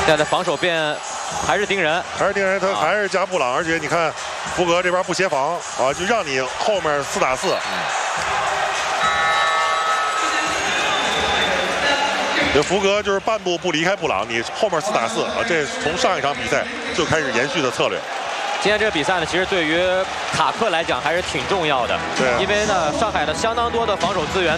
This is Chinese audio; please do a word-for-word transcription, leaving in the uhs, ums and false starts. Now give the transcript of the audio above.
现在的防守变还是盯人， 还是盯人，他还是加布朗，而且你看福格这边不协防啊，就让你后面四打四。这福格就是半步不离开布朗，你后面四打四啊，这从上一场比赛就开始延续的策略。 今天这个比赛呢，其实对于塔克来讲还是挺重要的， 对啊， 因为呢，上海的相当多的防守资源。